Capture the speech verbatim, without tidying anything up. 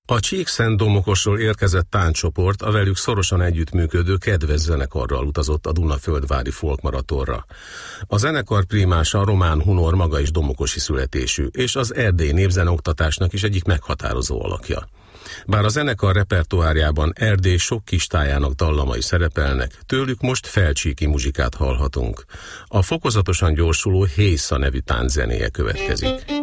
A Csíkszentdomokosról érkezett tánccsoport a velük szorosan együttműködő kedves zenekarral utazott a Dunaföldvári folkmaratonra. A zenekar primása Román Hunor maga is domokosi születésű, és az erdélyi népzeneoktatásnak is egyik meghatározó alakja. Bár a zenekar repertoárjában Erdély sok kis tájának dallamai szerepelnek, tőlük most felcsíki muzsikát hallhatunk. A fokozatosan gyorsuló Hésza nevű tánczenéje következik.